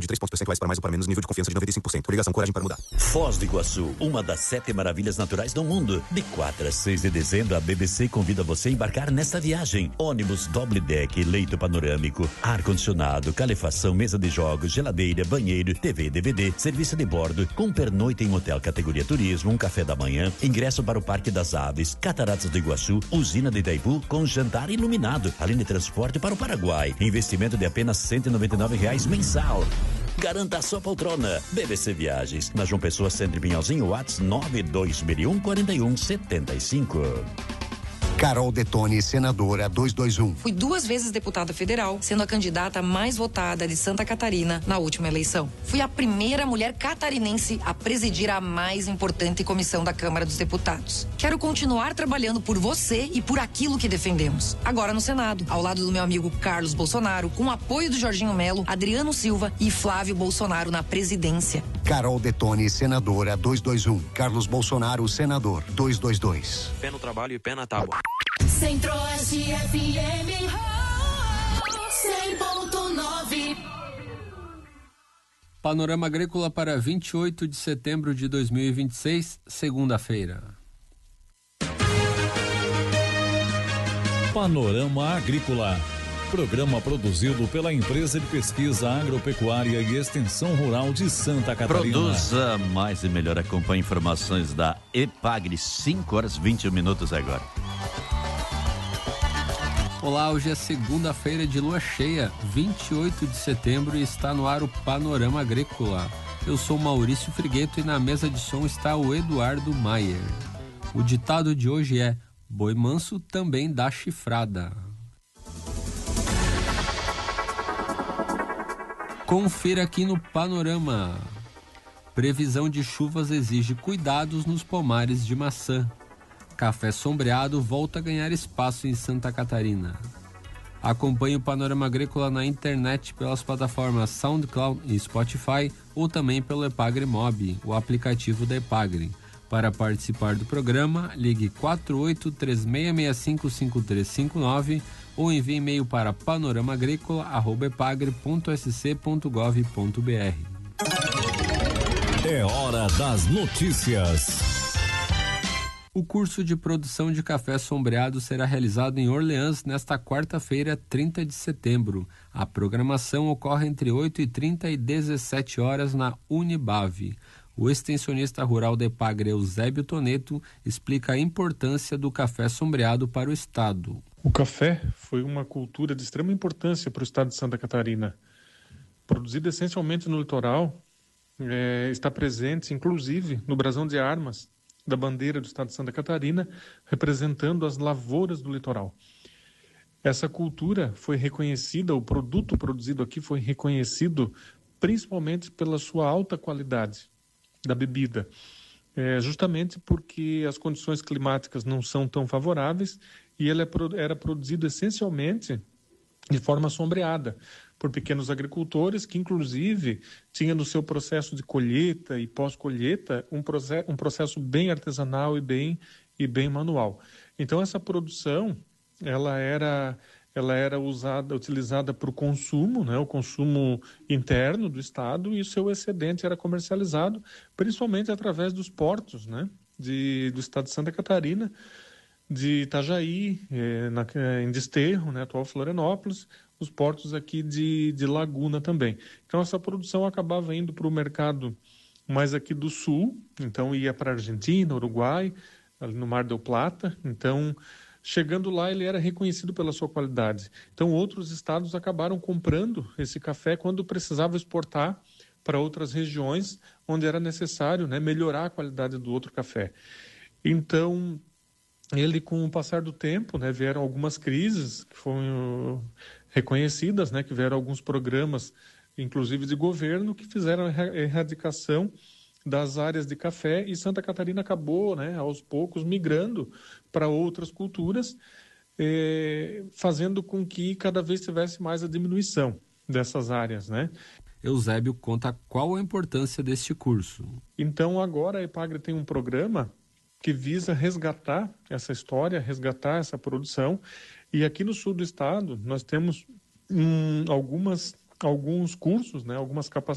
3 pontos percentuais para mais ou para menos, nível de confiança de 95%. Ligação, coragem para mudar. Foz do Iguaçu, uma das 7 maravilhas naturais do mundo. De 4 a 6 de dezembro, a BBC convida você a embarcar nesta viagem. Ônibus doble deck, leito panorâmico, ar-condicionado, calefação, mesa de jogos, geladeira, banheiro, TV, DVD, serviço de bordo, com pernoite em hotel categoria turismo, um café da manhã, ingresso para o Parque das Aves, Cataratas do Iguaçu, usina de Itaipu com jantar iluminado, além de transporte para o Paraguai. Investimento de apenas R$ 199 mensal. Garanta a sua poltrona. BBC Viagens, na João Pessoa, Centro Pinhalzinho, WhatsApp 920014175. Carol Detoni, senadora 221. Fui 2 vezes deputada federal, sendo a candidata mais votada de Santa Catarina na última eleição. Fui a primeira mulher catarinense a presidir a mais importante comissão da Câmara dos Deputados. Quero continuar trabalhando por você e por aquilo que defendemos. Agora no Senado, ao lado do meu amigo Carlos Bolsonaro, com o apoio do Jorginho Melo, Adriano Silva e Flávio Bolsonaro na presidência. Carol Detoni, senadora 221. Carlos Bolsonaro, senador 222. Pé no trabalho e pé na tábua. Centro-Oeste FM 100.9. Panorama Agrícola para 28 de setembro de 2026, segunda-feira. Panorama Agrícola. Programa produzido pela Empresa de Pesquisa Agropecuária e Extensão Rural de Santa Catarina. Produza mais e melhor. Acompanhe informações da EPAGRE, 5h21 agora. Olá, hoje é segunda-feira de lua cheia, 28 de setembro, e está no ar o Panorama Agrícola. Eu sou Maurício Frigueto e na mesa de som está o Eduardo Maier. O ditado de hoje é: boi manso também dá chifrada. Confira aqui no Panorama. Previsão de chuvas exige cuidados nos pomares de maçã. Café sombreado volta a ganhar espaço em Santa Catarina. Acompanhe o Panorama Agrícola na internet pelas plataformas SoundCloud e Spotify ou também pelo Epagre Mob, o aplicativo da Epagre. Para participar do programa, ligue 4836655359 ou envie e-mail para panoramaagrícola@epagre.sc.gov.br. É hora das notícias. O curso de produção de café sombreado será realizado em Orleans nesta quarta-feira, 30 de setembro. A programação ocorre entre 8h30 e 17 horas na Unibave. O extensionista rural da Epagre, Eusébio Toneto, explica a importância do café sombreado para o estado. O café foi uma cultura de extrema importância para o estado de Santa Catarina. Produzido essencialmente no litoral, está presente inclusive no brasão de armas da bandeira do estado de Santa Catarina, representando as lavouras do litoral. Essa cultura foi reconhecida, o produto produzido aqui foi reconhecido principalmente pela sua alta qualidade da bebida, justamente porque as condições climáticas não são tão favoráveis e ele era produzido essencialmente de forma sombreada por pequenos agricultores que, inclusive, tinha no seu processo de colheita e pós-colheita um processo bem artesanal e bem manual. Então, essa produção ela era utilizada para o consumo, né, o consumo interno do estado, e o seu excedente era comercializado principalmente através dos portos, né, do estado de Santa Catarina, de Itajaí, em Desterro, né, atual Florianópolis, os portos aqui de Laguna também. Então essa produção acabava indo para o mercado mais aqui do sul, então ia para a Argentina, Uruguai, ali no Mar del Plata. Então, chegando lá, ele era reconhecido pela sua qualidade. Então outros estados acabaram comprando esse café quando precisava exportar para outras regiões onde era necessário, né, melhorar a qualidade do outro café. Então, ele, com o passar do tempo, né, vieram algumas crises que foram reconhecidas, né, que vieram alguns programas, inclusive de governo, que fizeram a erradicação das áreas de café, e Santa Catarina acabou, né, aos poucos, migrando para outras culturas, fazendo com que cada vez tivesse mais a diminuição dessas áreas, né? Eusébio conta qual a importância deste curso. Então, agora a Epagre tem um programa que visa resgatar essa história, resgatar essa produção. E aqui no sul do estado, nós temos alguns cursos, né, algumas capacitações